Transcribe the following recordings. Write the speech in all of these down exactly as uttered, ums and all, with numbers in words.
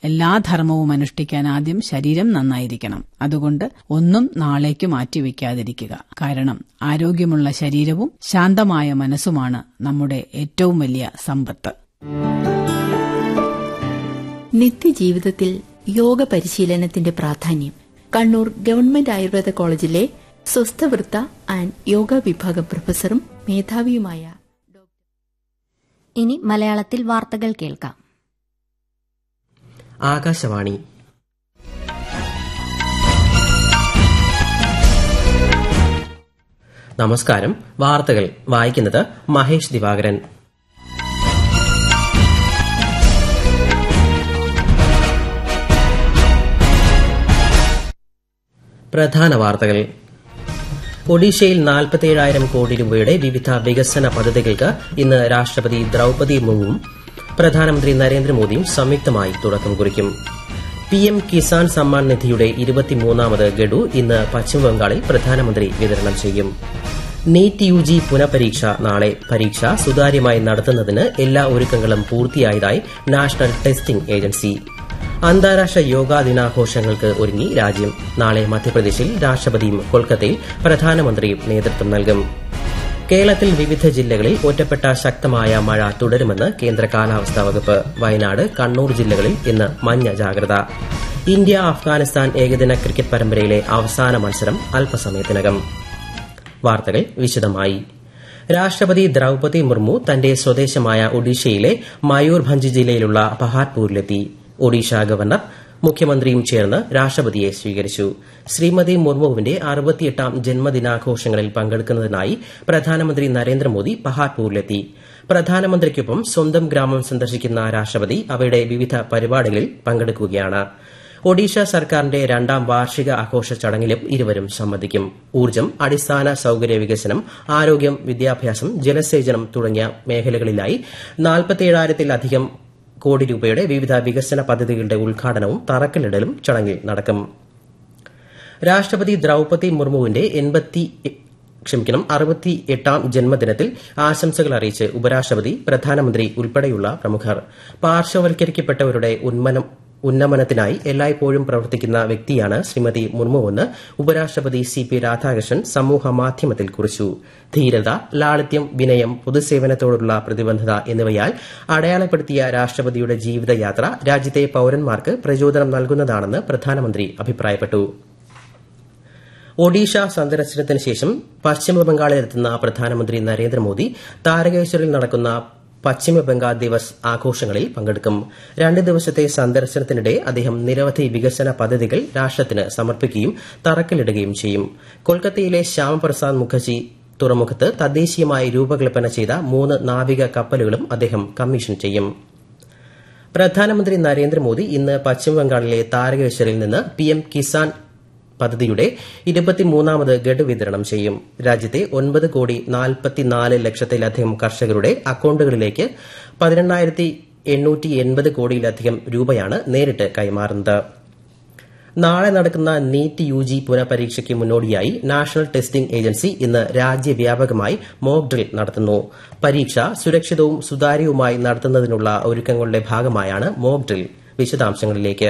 എല്ലാ ധർമ്മവും അനുഷ്ഠിക്കാൻ ആദ്യം ശരീരം നന്നായിരിക്കണം. അതുകൊണ്ട് ഒന്നും നാളേക്ക് മാറ്റിവെക്കാതിരിക്കുക. കാരണം ആരോഗ്യമുള്ള ശരീരവും ശാന്തമായ മനസ്സുമാണ് നമ്മുടെ ഏറ്റവും വലിയ സമ്പത്ത്. നിത്യജീവിതത്തിൽ യോഗ പരിശീലനത്തിന്റെ പ്രാധാന്യം. കണ്ണൂർ ഗവൺമെന്റ് ആയുർവേദ കോളേജിലെ സ്വസ്ഥവൃത്ത ആൻഡ് യോഗ വിഭാഗം പ്രൊഫസറും മേധാവിയുമായ ഇനി മലയാളത്തിൽ വാർത്തകൾ കേൾക്കാം. ആകാശവാണി. നമസ്കാരം. വാർത്തകൾ വായിക്കുന്നത് മഹേഷ് ദിവാകരൻ. പ്രധാന വാർത്തകൾ. ഒഡീഷയിൽ നാൽപ്പത്തിയേഴായിരം കോടി രൂപയുടെ വിവിധ വികസന പദ്ധതികൾക്ക് ഇന്ന് രാഷ്ട്രപതി ദ്രൌപദി മുർമുവും പ്രധാനമന്ത്രി നരേന്ദ്രമോദിയും സംയുക്തമായി തുടക്കം കുറിക്കും. പിഎം കിസാൻ സമ്മാൻ നിധിയുടെ ഇരുപത്തിമൂന്നാമത് ഗഡു ഇന്ന് പശ്ചിമബംഗാളിൽ പ്രധാനമന്ത്രി വിതരണം ചെയ്യും. നീറ്റ് യുജി പുനഃപരീക്ഷ നാളെ. പരീക്ഷ സുതാര്യമായി നടത്തുന്നതിന് എല്ലാ ഒരുക്കങ്ങളും പൂർത്തിയായതായി നാഷണൽ ടെസ്റ്റിംഗ് ഏജൻസി. അന്താരാഷ്ട്ര യോഗാ ദിനാഘോഷങ്ങൾക്ക് ഒരുങ്ങി രാജ്യം. നാളെ മധ്യപ്രദേശിൽ രാഷ്ട്രപതിയും കൊൽക്കത്തയിൽ പ്രധാനമന്ത്രിയും നേതൃത്വം നൽകും. കേരളത്തിൽ വിവിധ ജില്ലകളിൽ ഒറ്റപ്പെട്ട ശക്തമായ മഴ തുടരുമെന്ന് കേന്ദ്ര കാലാവസ്ഥാ വകുപ്പ്. വയനാട്, കണ്ണൂർ ജില്ലകളിൽ ഇന്ന് മഞ്ഞ ജാഗ്രത. ഇന്ത്യ അഫ്ഗാനിസ്ഥാൻ ഏകദിന ക്രിക്കറ്റ് പരമ്പരയിലെ അവസാന മത്സരം അല്പസമയത്തിനകം. വാർത്തകൾ വിശദമായി. രാഷ്ട്രപതി ദ്രൌപദി മുർമു തന്റെ സ്വദേശമായ ഒഡീഷയിലെ മയൂർഭഞ്ച് ജില്ലയിലുള്ള പഹാഡ്പൂരിലെത്തി. ഒഡീഷ ഗവർണർ മുഖ്യമന്ത്രിയും ചേർന്ന് രാഷ്ട്രപതിയെ സ്വീകരിച്ചു. ശ്രീമതി മുർമുവിന്റെ അറുപത്തിയെട്ടാം ജന്മദിനാഘോഷങ്ങളിൽ പങ്കെടുക്കുന്നതിനായി പ്രധാനമന്ത്രി നരേന്ദ്രമോദി പഹാഡ്പൂരിലെത്തി. പ്രധാനമന്ത്രിക്കൊപ്പം സ്വന്തം ഗ്രാമം സന്ദർശിക്കുന്ന രാഷ്ട്രപതി അവയുടെ വിവിധ പരിപാടികളിൽ പങ്കെടുക്കുകയാണ്. ഒഡീഷ സർക്കാരിന്റെ രണ്ടാം വാർഷിക ആഘോഷ ചടങ്ങിലും ഇരുവരും സംബന്ധിക്കും. ഊർജ്ജം, അടിസ്ഥാന സൌകര്യ വികസനം, ആരോഗ്യം, വിദ്യാഭ്യാസം, ജലസേചനം തുടങ്ങിയ മേഖലകളിലായി നാൽപ്പത്തിയേഴായിരത്തിലധികം കോടി രൂപയുടെ വിവിധ വികസന പദ്ധതികളുടെ ഉദ്ഘാടനവും തറക്കല്ലിടലും ചടങ്ങിൽ നടക്കും. രാഷ്ട്രപതി ദ്രൌപദി മുർമുവിന്റെ ക്ഷമിക്കണം അറുപത്തിയെട്ടാം ജന്മദിനത്തിൽ ആശംസകൾ അറിയിച്ച് ഉപരാഷ്ട്രപതി, പ്രധാനമന്ത്രി ഉൾപ്പെടെയുള്ള പ്രമുഖർ. പാർശ്വവൽക്കരിക്കപ്പെട്ടവരുടെ ഉന്നമനത്തിനായി എല്ലായ്പ്പോഴും പ്രവർത്തിക്കുന്ന വ്യക്തിയാണ് ശ്രീമതി മുർമുവെന്ന് ഉപരാഷ്ട്രപതി സി പി രാധാകൃഷ്ണൻ സമൂഹ മാധ്യമത്തിൽ കുറിച്ചു. ധീരത, ലാളിത്യം, വിനയം, പൊതുസേവനത്തോടുള്ള പ്രതിബദ്ധത എന്നിവയാൽ അടയാളപ്പെടുത്തിയ രാഷ്ട്രപതിയുടെ ജീവിതയാത്ര രാജ്യത്തെ പൌരന്മാർക്ക് പ്രചോദനം നൽകുന്നതാണെന്ന് പ്രധാനമന്ത്രി അഭിപ്രായപ്പെട്ടു. ഒഡീഷ സന്ദർശനത്തിന് ശേഷം പശ്ചിമബംഗാളിലെത്തുന്ന പ്രധാനമന്ത്രി നരേന്ദ്രമോദി താരകേശ്വറിൽ നടക്കുന്ന പശ്ചിമബംഗാൾ ദിവസ് ആഘോഷങ്ങളിൽ പങ്കെടുക്കും. രണ്ട് ദിവസത്തെ സന്ദർശനത്തിനിടെ അദ്ദേഹം നിരവധി വികസന പദ്ധതികൾ രാഷ്ട്രത്തിന് സമർപ്പിക്കുകയും തറക്കല്ലിടുകയും ചെയ്യും. കൊൽക്കത്തയിലെ ശ്യാമപ്രസാദ് മുഖർജി തുറമുഖത്ത് തദ്ദേശീയമായി രൂപകൽപ്പന ചെയ്ത മൂന്ന് നാവിക കപ്പലുകളും അദ്ദേഹം കമ്മീഷൻ ചെയ്യും. പ്രധാനമന്ത്രി നരേന്ദ്രമോദി ഇന്ന് പശ്ചിമബംഗാളിലെ താരകേശ്വറിൽ നിന്ന് പിഎം കിസാൻ പദ്ധതിയുടെ ഇരുപത്തിമൂന്നാമത് ഗഡു വിതരണം ചെയ്യും. രാജ്യത്തെ ഒൻപത് കോടി നാൽപ്പത്തിനാല് ലക്ഷത്തിലധികം കർഷകരുടെ അക്കൌണ്ടുകളിലേക്ക് പതിനെണ്ണായിരത്തി എണ്ണൂറ്റി എൺപത് കോടിയിലധികം രൂപയാണ് നേരിട്ട് കൈമാറുന്നത്. നാളെ നടക്കുന്ന നീറ്റ് യുജി പുനഃപരീക്ഷയ്ക്ക് മുന്നോടിയായി നാഷണൽ ടെസ്റ്റിംഗ് ഏജൻസി ഇന്ന് രാജ്യവ്യാപകമായി മോക്ക് ഡ്രിൽ നടത്തുന്നു. പരീക്ഷ സുരക്ഷിതവും സുതാര്യവുമായി നടത്തുന്നതിനുള്ള ഒരുക്കങ്ങളുടെ ഭാഗമായാണ് മോക്ക് ഡ്രിൽ. വിശദാംശങ്ങളിലേക്ക്.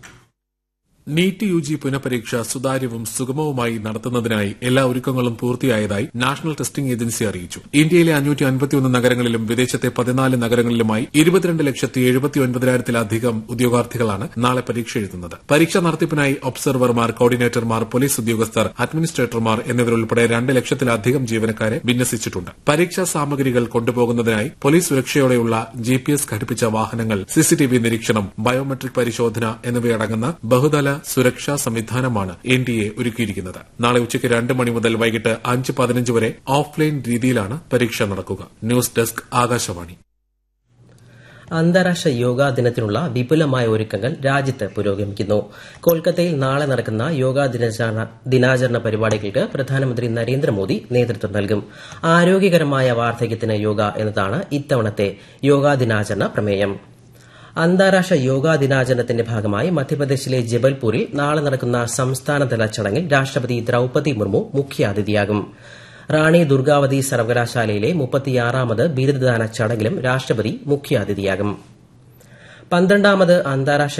നീറ്റ് യുജി പുനഃപരീക്ഷ സുതാര്യവും സുഗമവുമായി നടത്തുന്നതിനായി എല്ലാ ഒരുക്കങ്ങളും പൂർത്തിയായതായി നാഷണൽ ടെസ്റ്റിംഗ് ഏജൻസി അറിയിച്ചു. ഇന്ത്യയിലെ അഞ്ഞൂറ്റി അൻപത്തിയൊന്ന് നഗരങ്ങളിലും വിദേശത്തെ പതിനാല് നഗരങ്ങളിലുമായി ഇരുപത്തിരണ്ട് ലക്ഷത്തി എഴുപത്തി ഒൻപതിനായിരത്തിലധികം ഉദ്യോഗാർത്ഥികളാണ് നാളെ പരീക്ഷ എഴുതുന്നത്. പരീക്ഷാ നടത്തിപ്പിനായി ഒബ്സർവർമാർ, കോർഡിനേറ്റർമാർ, പോലീസ് ഉദ്യോഗസ്ഥർ, അഡ്മിനിസ്ട്രേറ്റർമാർ എന്നിവരുൾപ്പെടെ രണ്ട് ലക്ഷത്തിലധികം ജീവനക്കാരെ വിന്യസിച്ചിട്ടുണ്ട്. പരീക്ഷാ സാമഗ്രികൾ കൊണ്ടുപോകുന്നതിനായി പോലീസ് സുരക്ഷയോടെയുള്ള ജി പി എസ് ഘടിപ്പിച്ച വാഹനങ്ങൾ, സിസിടിവി നിരീക്ഷണം, ബയോമെട്രിക് പരിശോധന എന്നിവയടങ്ങുന്ന ബഹുതല സുരക്ഷാ സംവിധാനമാണ് എൻ ഡി എ ഒരുക്കിയിരിക്കുന്നത്. നാളെ ഉച്ചയ്ക്ക് രണ്ട് മണി മുതൽ വൈകിട്ട് അഞ്ച് പതിനഞ്ച് വരെ ഓഫ്ലൈൻ രീതിയിലാണ് പരീക്ഷ നടക്കുക. News desk, Akashvani. അന്താരാഷ്ട്ര യോഗാ ദിനത്തിനുള്ള വിപുലമായ ഒരുക്കങ്ങൾ രാജ്യത്ത് പുരോഗമിക്കുന്നു. കൊൽക്കത്തയിൽ നാളെ നടക്കുന്ന യോഗാ ദിനാചരണ പരിപാടികൾക്ക് പ്രധാനമന്ത്രി നരേന്ദ്രമോദി നേതൃത്വം നൽകും. ആരോഗ്യകരമായ വാർദ്ധക്യത്തിന് യോഗ എന്നതാണ് ഇത്തവണത്തെ യോഗാ ദിനാചരണ പ്രമേയം. അന്താരാഷ്ട്ര യോഗാ ദിനാചരണത്തിന്റെ ഭാഗമായി മധ്യപ്രദേശിലെ ജബൽപൂരിൽ നാളെ നടക്കുന്ന സംസ്ഥാനതല ചടങ്ങിൽ രാഷ്ട്രപതി ദ്രൌപദി മുർമു മുഖ്യാതിഥിയാകും. റാണി ദുർഗാവതി സർവകലാശാലയിലെ മുപ്പത്തിയാറാമത് ബിരുദദാന ചടങ്ങിലും രാഷ്ട്രപതി മുഖ്യാതിഥിയാകും. പന്ത്രണ്ടാമത് അന്താരാഷ്ട്ര